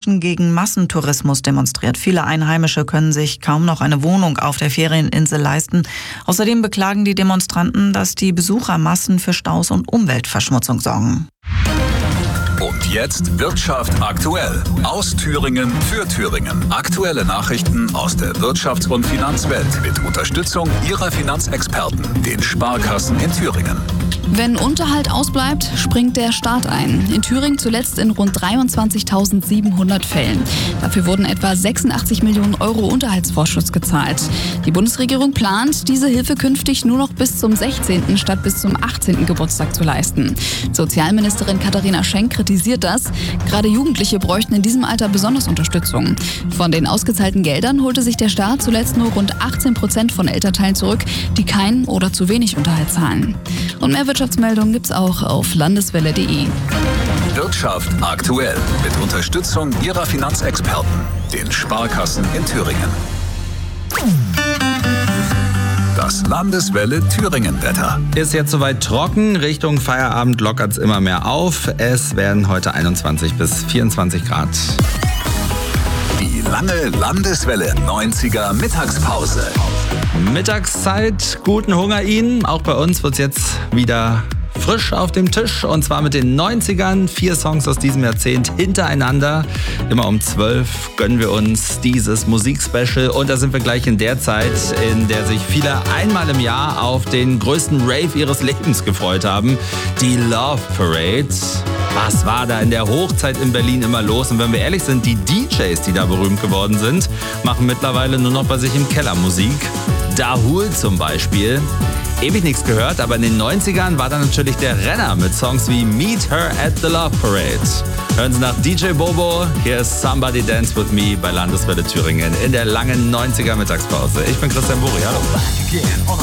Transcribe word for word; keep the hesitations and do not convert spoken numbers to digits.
Menschen gegen Massentourismus demonstriert. Viele Einheimische können sich kaum noch eine Wohnung auf der Ferieninsel leisten. Außerdem beklagen die Demonstranten, dass die Besuchermassen für Staus und Umweltverschmutzung sorgen. Und jetzt Wirtschaft aktuell. Aus Thüringen für Thüringen. Aktuelle Nachrichten aus der Wirtschafts- und Finanzwelt mit Unterstützung Ihrer Finanzexperten, den Sparkassen in Thüringen. Wenn Unterhalt ausbleibt, springt der Staat ein. In Thüringen zuletzt in rund dreiundzwanzigtausendsiebenhundert Fällen. Dafür wurden etwa sechsundachtzig Millionen Euro Unterhaltsvorschuss gezahlt. Die Bundesregierung plant, diese Hilfe künftig nur noch bis zum sechzehnten statt bis zum achtzehnten Geburtstag zu leisten. Sozialministerin Katharina Schenk kritisiert das. Gerade Jugendliche bräuchten in diesem Alter besonders Unterstützung. Von den ausgezahlten Geldern holte sich der Staat zuletzt nur rund achtzehn Prozent von Elternteilen zurück, die keinen oder zu wenig Unterhalt zahlen. Und mehr Wirtschaftsmeldungen gibt's auch auf landeswelle punkt de. Wirtschaft aktuell mit Unterstützung Ihrer Finanzexperten, den Sparkassen in Thüringen. Das Landeswelle Thüringen-Wetter. Ist jetzt soweit trocken, Richtung Feierabend lockert's immer mehr auf. Es werden heute einundzwanzig bis vierundzwanzig Grad. Die lange Landeswelle neunziger Mittagspause. Mittagszeit, guten Hunger Ihnen. Auch bei uns wird's jetzt wieder frisch auf dem Tisch und zwar mit den neunzigern. Vier Songs aus diesem Jahrzehnt hintereinander. Immer um zwölf gönnen wir uns dieses Musikspecial und da sind wir gleich in der Zeit, in der sich viele einmal im Jahr auf den größten Rave ihres Lebens gefreut haben. Die Love Parade. Was war da in der Hochzeit in Berlin immer los? Und wenn wir ehrlich sind, die D Js, die da berühmt geworden sind, machen mittlerweile nur noch bei sich im Keller Musik. Dahul zum Beispiel. Ewig nichts gehört, aber in den neunzigern war da natürlich der Renner mit Songs wie Meet Her at the Love Parade. Hören Sie nach D J Bobo, hier ist Somebody Dance With Me bei Landeswelle Thüringen in der langen neunziger Mittagspause. Ich bin Christian Buri, hallo.